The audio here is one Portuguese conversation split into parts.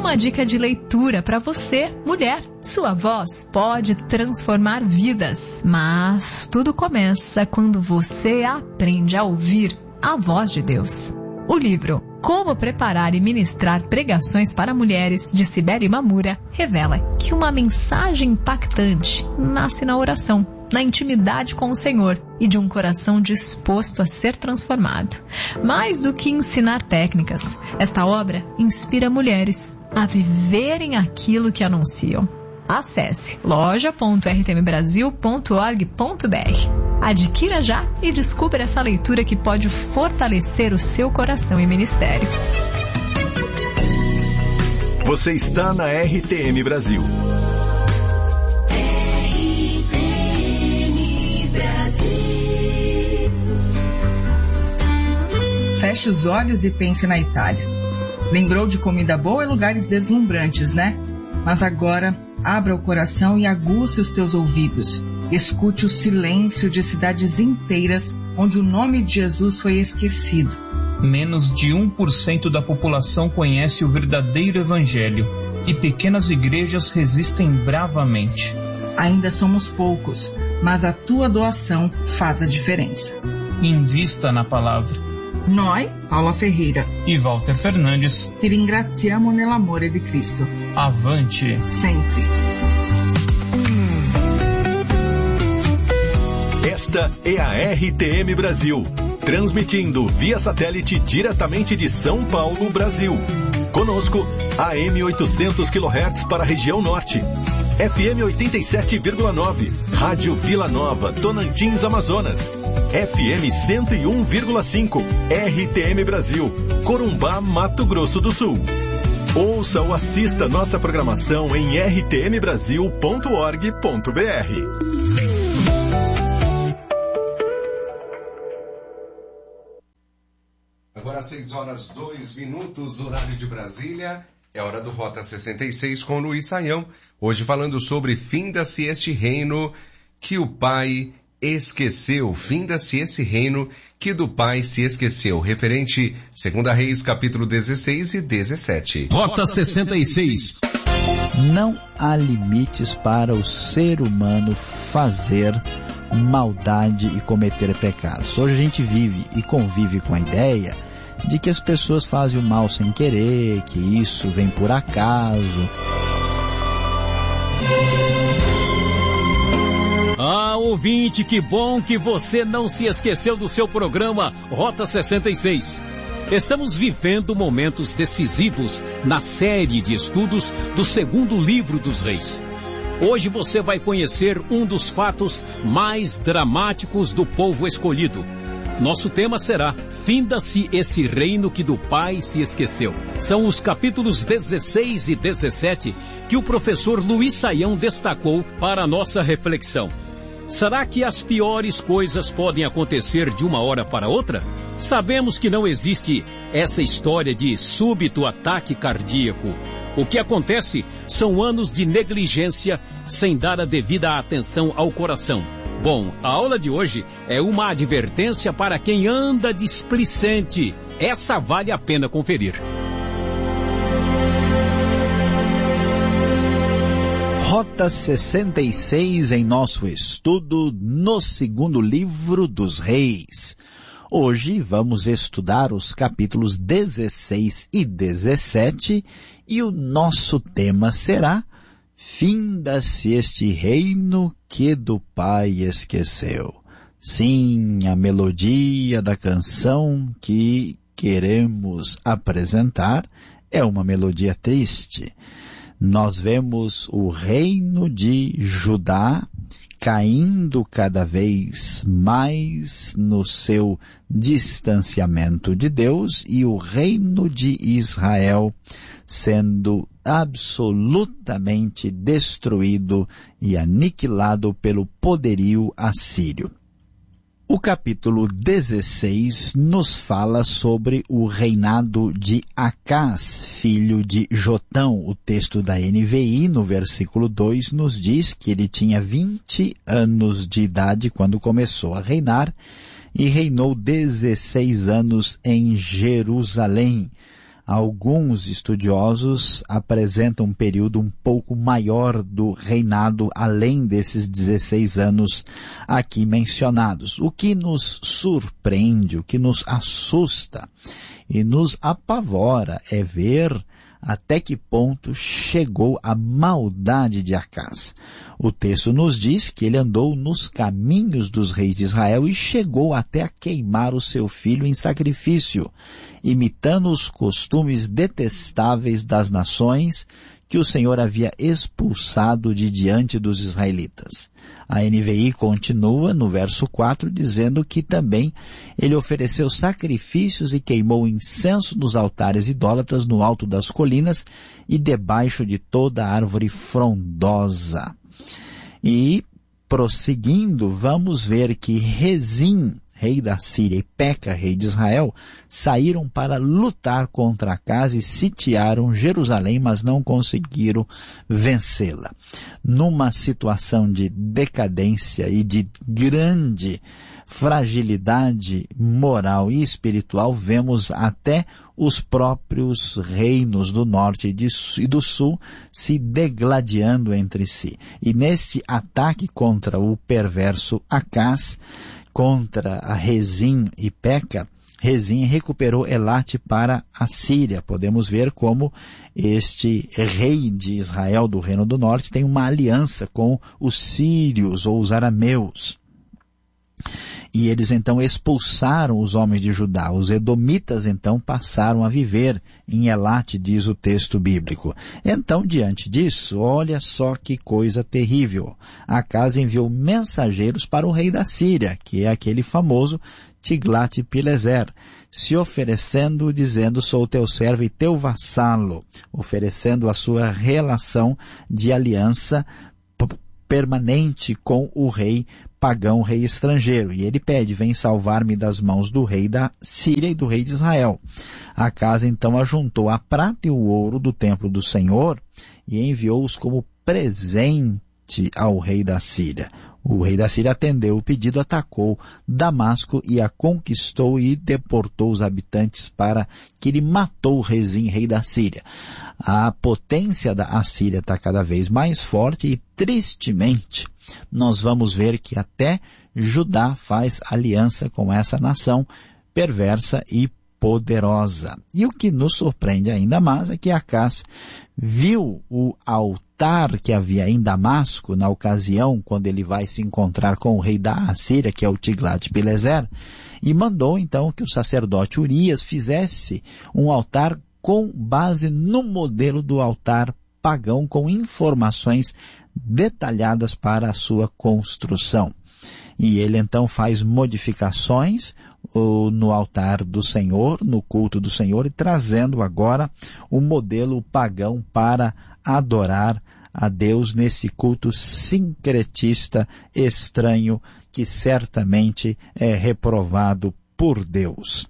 uma dica de leitura para você, mulher. Sua voz pode transformar vidas, mas tudo começa quando você aprende a ouvir a voz de Deus. O livro Como Preparar e Ministrar Pregações para Mulheres, de Cibele Mamura, revela que uma mensagem impactante nasce na oração, na intimidade com o Senhor e de um coração disposto a ser transformado. Mais do que ensinar técnicas, esta obra inspira mulheres a viverem aquilo que anunciam. Acesse loja.rtmbrasil.org.br. Adquira já e descubra essa leitura que pode fortalecer o seu coração e ministério. Você está na RTM Brasil. Feche os olhos e pense na Itália. Lembrou de comida boa e lugares deslumbrantes, né? Mas agora, abra o coração e aguce os teus ouvidos. Escute o silêncio de cidades inteiras onde o nome de Jesus foi esquecido. Menos de 1% da população conhece o verdadeiro evangelho e pequenas igrejas resistem bravamente. Ainda somos poucos, mas a tua doação faz a diferença. Invista na palavra. Noi, Paula Ferreira e Walter Fernandes, ti ringraziamo nell'amore di Cristo. Avante! Sempre. Esta é a RTM Brasil, transmitindo via satélite diretamente de São Paulo, Brasil. Conosco, AM 800 kHz para a região norte, FM 87,9, Rádio Vila Nova, Tonantins, Amazonas, FM 101,5, RTM Brasil, Corumbá, Mato Grosso do Sul. Ouça ou assista nossa programação em rtmbrasil.org.br. Agora 6h02, horário de Brasília. É hora do Rota 66 com Luiz Saião. Hoje falando sobre finda-se este reino que o Pai esqueceu. Finda-se esse reino que do Pai se esqueceu. Referente 2 Reis, capítulo 16 e 17. Rota 66. Não há limites para o ser humano fazer maldade e cometer pecados. Hoje a gente vive e convive com a ideia de que as pessoas fazem o mal sem querer, que isso vem por acaso. Ah, ouvinte, que bom que você não se esqueceu do seu programa Rota 66. Estamos vivendo momentos decisivos na série de estudos do segundo livro dos Reis. Hoje você vai conhecer um dos fatos mais dramáticos do povo escolhido. Nosso tema será Finda-se esse reino que do Pai se esqueceu. São os capítulos 16 e 17 que o professor Luiz Saião destacou para a nossa reflexão. Será que as piores coisas podem acontecer de uma hora para outra? Sabemos que não existe essa história de súbito ataque cardíaco. O que acontece são anos de negligência sem dar a devida atenção ao coração. Bom, a aula de hoje é uma advertência para quem anda displicente. Essa vale a pena conferir. Rota 66 em nosso estudo no segundo livro dos Reis. Hoje vamos estudar os capítulos 16 e 17 e o nosso tema será Finda-se este reino que do Pai esqueceu. Sim, a melodia da canção que queremos apresentar é uma melodia triste. Nós vemos o reino de Judá caindo cada vez mais no seu distanciamento de Deus e o reino de Israel sendo absolutamente destruído e aniquilado pelo poderio assírio. O capítulo 16 nos fala sobre o reinado de Acás, filho de Jotão. O texto da NVI, no versículo 2, nos diz que ele tinha 20 anos de idade quando começou a reinar e reinou 16 anos em Jerusalém. Alguns estudiosos apresentam um período um pouco maior do reinado, além desses 16 anos aqui mencionados. O que nos surpreende, o que nos assusta e nos apavora é ver até que ponto chegou a maldade de Acaz. O texto nos diz que ele andou nos caminhos dos reis de Israel e chegou até a queimar o seu filho em sacrifício, imitando os costumes detestáveis das nações que o Senhor havia expulsado de diante dos israelitas. A NVI continua no verso 4 dizendo que também ele ofereceu sacrifícios e queimou incenso nos altares idólatras no alto das colinas e debaixo de toda árvore frondosa. E, prosseguindo, vamos ver que Rezim, rei da Síria, e Peca, rei de Israel, saíram para lutar contra Acaz e sitiaram Jerusalém, mas não conseguiram vencê-la. Numa situação de decadência e de grande fragilidade moral e espiritual, vemos até os próprios reinos do norte e do sul se degladiando entre si. E neste ataque contra o perverso Acaz, contra a Rezim e Peca, Rezim recuperou Elate para a Síria. Podemos ver como este rei de Israel do Reino do Norte tem uma aliança com os sírios ou os arameus. E eles então expulsaram os homens de Judá. Os edomitas então passaram a viver em Elate, diz o texto bíblico. Então, diante disso, olha só que coisa terrível. Acaz enviou mensageiros para o rei da Síria, que é aquele famoso Tiglat-Pileser, se oferecendo, dizendo: sou teu servo e teu vassalo, oferecendo a sua relação de aliança permanente com o rei pagão, rei estrangeiro. E ele pede: vem salvar-me das mãos do rei da Síria e do rei de Israel. Acaz então ajuntou a prata e o ouro do templo do Senhor e enviou-os como presente ao rei da Síria. O rei da Síria atendeu o pedido, atacou Damasco e a conquistou e deportou os habitantes, para que ele matou Rezim, rei da Síria. A potência da Assíria está cada vez mais forte e, tristemente, nós vamos ver que até Judá faz aliança com essa nação perversa e poderosa. E o que nos surpreende ainda mais é que Acaz viu o altar que havia em Damasco na ocasião quando ele vai se encontrar com o rei da Assíria, que é o Tiglat-Pileser, e mandou então que o sacerdote Urias fizesse um altar com base no modelo do altar pagão, com informações detalhadas para a sua construção. E ele então faz modificações no altar do Senhor, no culto do Senhor, e trazendo agora o modelo pagão para adorar a Deus nesse culto sincretista estranho que certamente é reprovado por Deus.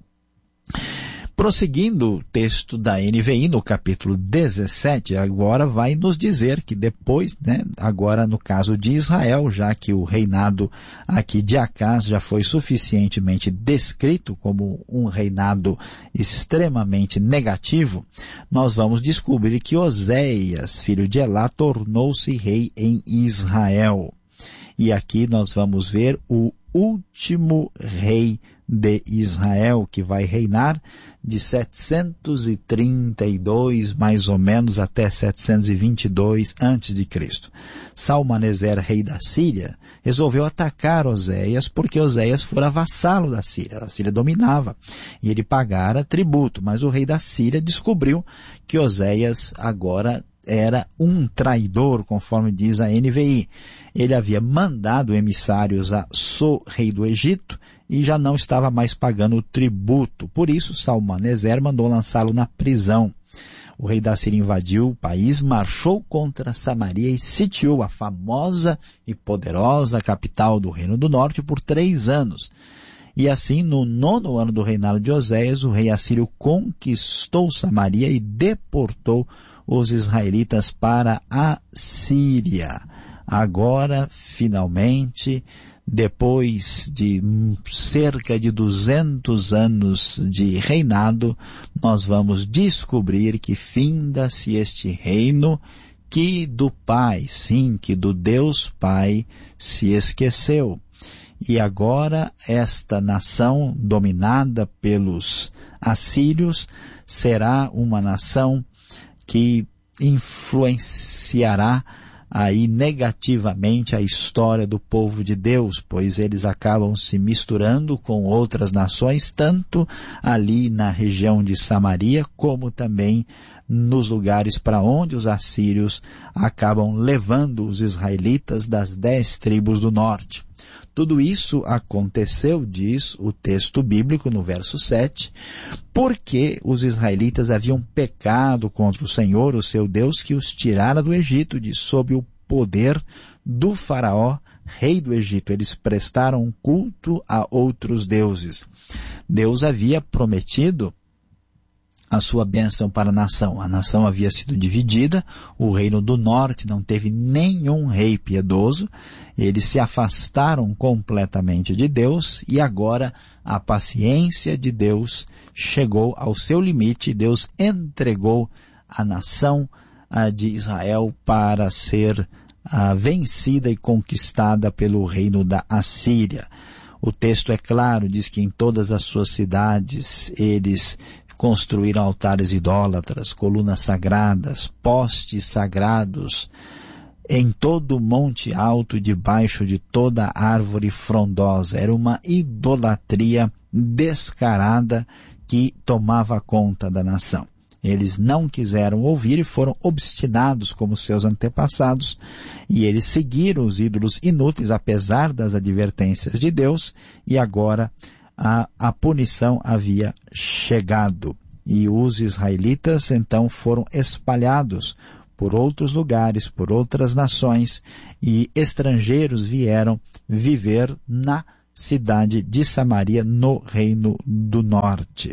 Prosseguindo o texto da NVI, no capítulo 17, agora vai nos dizer que depois, agora no caso de Israel, já que o reinado aqui de Acaz já foi suficientemente descrito como um reinado extremamente negativo, nós vamos descobrir que Oséias, filho de Elá, tornou-se rei em Israel. E aqui nós vamos ver o último rei de Israel, que vai reinar de 732 mais ou menos até 722 a.C. Salmaneser, rei da Síria, resolveu atacar Oséias porque Oséias fora vassalo da Síria. A Síria dominava e ele pagara tributo, mas o rei da Síria descobriu que Oséias agora era um traidor, conforme diz a NVI. Ele havia mandado emissários a So, rei do Egito, e já não estava mais pagando o tributo. Por isso, Salmaneser mandou lançá-lo na prisão. O rei da Síria invadiu o país, marchou contra Samaria e sitiou a famosa e poderosa capital do Reino do Norte por 3 anos. E assim, no 9º ano do reinado de Oséias, o rei assírio conquistou Samaria e deportou os israelitas para a Síria. Agora, finalmente, depois de cerca de 200 anos de reinado, nós vamos descobrir que finda-se este reino que do Pai, sim, que do Deus Pai se esqueceu. E agora esta nação dominada pelos assírios será uma nação que influenciará aí negativamente a história do povo de Deus, pois eles acabam se misturando com outras nações, tanto ali na região de Samaria, como também nos lugares para onde os assírios acabam levando os israelitas das 10 tribos do norte. Tudo isso aconteceu, diz o texto bíblico no verso 7, porque os israelitas haviam pecado contra o Senhor, o seu Deus, que os tirara do Egito, de sob o poder do faraó, rei do Egito. Eles prestaram culto a outros deuses. Deus havia prometido a sua bênção para a nação. A nação havia sido dividida, o reino do norte não teve nenhum rei piedoso, eles se afastaram completamente de Deus e agora a paciência de Deus chegou ao seu limite. Deus entregou a nação de Israel para ser vencida e conquistada pelo reino da Assíria. O texto é claro, diz que em todas as suas cidades eles construíram altares idólatras, colunas sagradas, postes sagrados, em todo o monte alto, debaixo de toda árvore frondosa. Era uma idolatria descarada que tomava conta da nação. Eles não quiseram ouvir e foram obstinados como seus antepassados, e eles seguiram os ídolos inúteis, apesar das advertências de Deus, e agora a punição havia chegado. E os israelitas então foram espalhados por outros lugares, por outras nações, e estrangeiros vieram viver na cidade de Samaria, no Reino do Norte.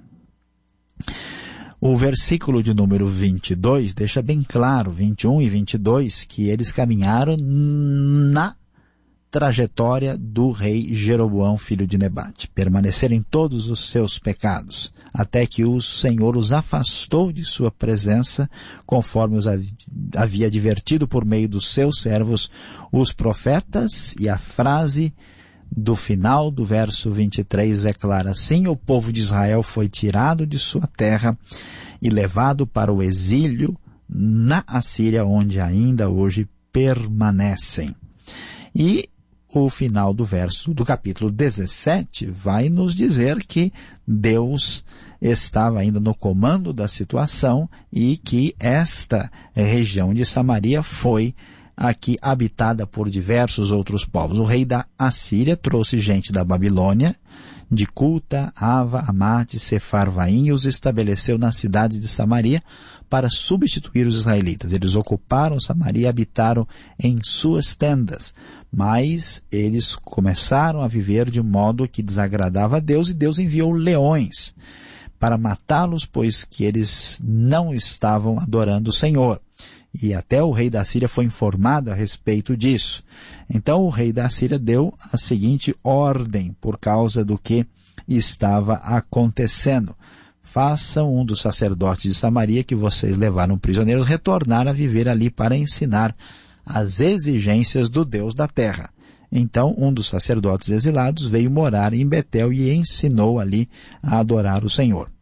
O versículo de número 22 deixa bem claro, 21 e 22, que eles caminharam na trajetória do rei Jeroboão, filho de Nebate. Permaneceram em todos os seus pecados, até que o Senhor os afastou de sua presença, conforme os havia advertido por meio dos seus servos, os profetas, e a frase do final do verso 23 é clara: assim o povo de Israel foi tirado de sua terra e levado para o exílio na Assíria, onde ainda hoje permanecem. E o final do verso do capítulo 17 vai nos dizer que Deus estava ainda no comando da situação e que esta região de Samaria foi aqui habitada por diversos outros povos. O rei da Assíria trouxe gente da Babilônia, de Culta, Ava, Amate, Sefarvaim, e os estabeleceu na cidade de Samaria para substituir os israelitas. Eles ocuparam Samaria e habitaram em suas tendas, mas eles começaram a viver de modo que desagradava a Deus, e Deus enviou leões para matá-los, pois que eles não estavam adorando o Senhor. E até o rei da Síria foi informado a respeito disso. Então o rei da Síria deu a seguinte ordem por causa do que estava acontecendo: façam um dos sacerdotes de Samaria que vocês levaram prisioneiros retornar a viver ali para ensinar as exigências do Deus da terra. Então um dos sacerdotes exilados veio morar em Betel e ensinou ali a adorar o Senhor.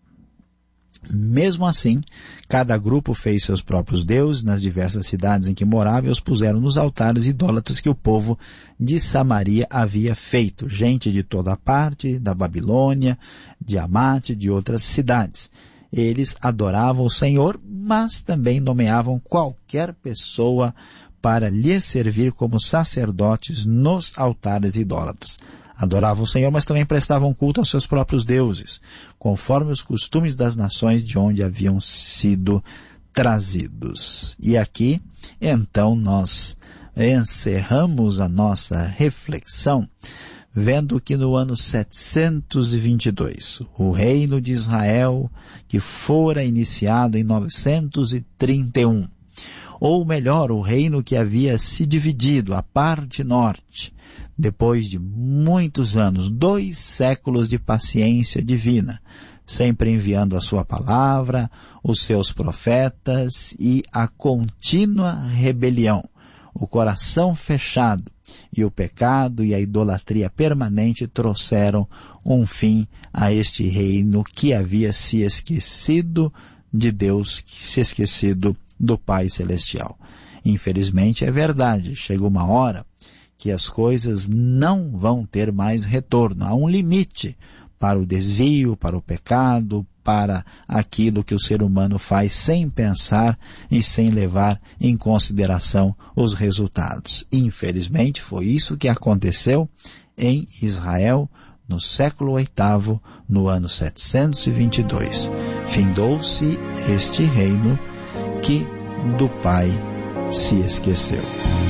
Mesmo assim, cada grupo fez seus próprios deuses nas diversas cidades em que morava e os puseram nos altares idólatras que o povo de Samaria havia feito. Gente de toda parte, da Babilônia, de Amate, de outras cidades. Eles adoravam o Senhor, mas também nomeavam qualquer pessoa para lhe servir como sacerdotes nos altares idólatras. Adoravam o Senhor, mas também prestavam culto aos seus próprios deuses, conforme os costumes das nações de onde haviam sido trazidos. E aqui, então, nós encerramos a nossa reflexão, vendo que no ano 722, o reino de Israel, que fora iniciado em 931, ou melhor, o reino que havia se dividido, a parte norte, depois de muitos anos, 2 séculos de paciência divina, sempre enviando a sua palavra, os seus profetas e a contínua rebelião, o coração fechado e o pecado e a idolatria permanente trouxeram um fim a este reino que havia se esquecido de Deus, se esquecido do Pai Celestial. Infelizmente é verdade, chega uma hora que as coisas não vão ter mais retorno. Há um limite para o desvio, para o pecado, para aquilo que o ser humano faz sem pensar e sem levar em consideração os resultados. Infelizmente foi isso que aconteceu em Israel no século VIII, no ano 722. Findou-se este reino que do Pai se esqueceu.